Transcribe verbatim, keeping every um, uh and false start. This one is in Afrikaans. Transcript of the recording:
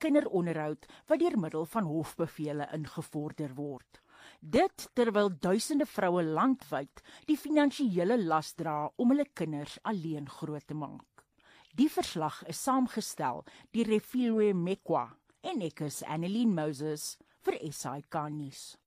kinderonderhoud wat deur middel van hofbevele ingevorder word. Dit terwyl duisende vroue landwyd die finansiële las dra om hulle kinders alleen groot te maak. Die verslag is saamgestel deur Refilwe Mekwa en ek is Annelien Moses vir S A I K nuus.